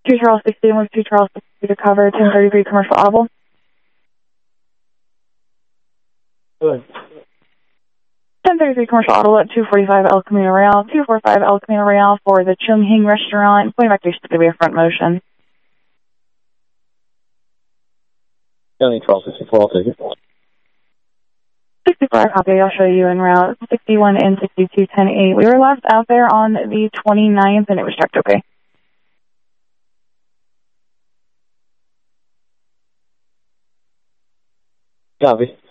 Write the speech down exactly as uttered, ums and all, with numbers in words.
two Charles sixty and with two Charles sixty to cover ten thirty-three commercial audible. Good. ten thirty-three commercial audible at two forty-five El Camino Real, two forty-five El Camino Real for the Chung Hing restaurant. Going back to going to be a front motion. County Charles sixty-four, I'll take it. sixty-four, copy. I'll show you en route. sixty-one and sixty-two, ten eight. We were left out there on the twenty-ninth, and it was checked okay. Copy.